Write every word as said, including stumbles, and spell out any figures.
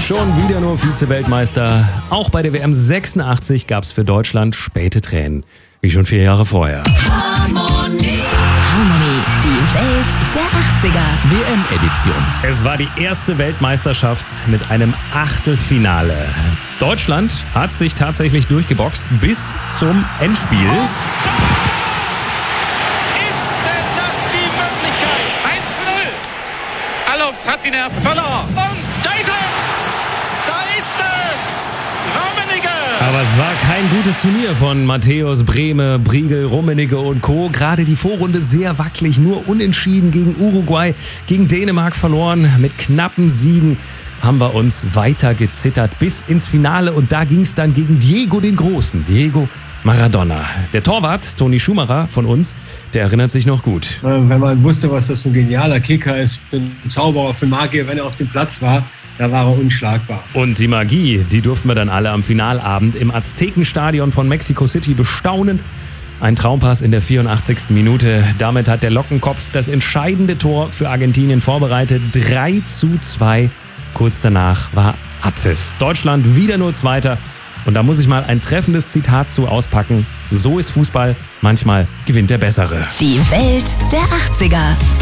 Schon wieder nur Vize-Weltmeister. Auch bei der W M sechsundachtzig gab es für Deutschland späte Tränen. Wie schon vier Jahre vorher. Harmonie, die Welt der achtziger. W M-Edition. Es war die erste Weltmeisterschaft mit einem Achtelfinale. Deutschland hat sich tatsächlich durchgeboxt bis zum Endspiel. Ist denn das die Möglichkeit? eins zu null. Alofs hat die Nerven verloren. Und da ist es! Da ist es! Rummenigge! Aber es war kein gutes Turnier von Matthäus, Brehme, Briegel, Rummenigge und Co. Gerade die Vorrunde sehr wackelig, nur unentschieden gegen Uruguay, gegen Dänemark verloren. Mit knappen Siegen haben wir uns weiter gezittert bis ins Finale und da ging es dann gegen Diego den Großen, Diego Maradona. Der Torwart, Toni Schumacher von uns, der erinnert sich noch gut. Wenn man wusste, was das für ein genialer Kicker ist, ein Zauberer für Magier, wenn er auf dem Platz war, da war er unschlagbar. Und die Magie, die durften wir dann alle am Finalabend im Aztekenstadion von Mexico City bestaunen. Ein Traumpass in der vierundachtzigsten Minute. Damit hat der Lockenkopf das entscheidende Tor für Argentinien vorbereitet. drei zu zwei. Kurz danach war Abpfiff. Deutschland wieder nur Zweiter. Und da muss ich mal ein treffendes Zitat zu auspacken. So ist Fußball. Manchmal gewinnt der Bessere. Die Welt der achtziger.